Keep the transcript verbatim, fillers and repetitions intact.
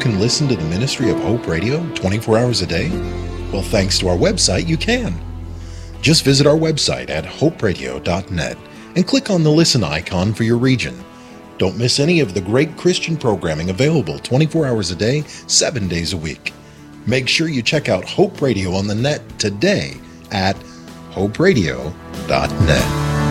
can listen to the ministry of Hope Radio twenty-four hours a day? Well, thanks to our website, you can. Just visit our website at hope radio dot net and click on the listen icon for your region. Don't miss any of the great Christian programming available twenty-four hours a day, seven days a week. Make sure you check out Hope Radio on the net today at hope radio dot net.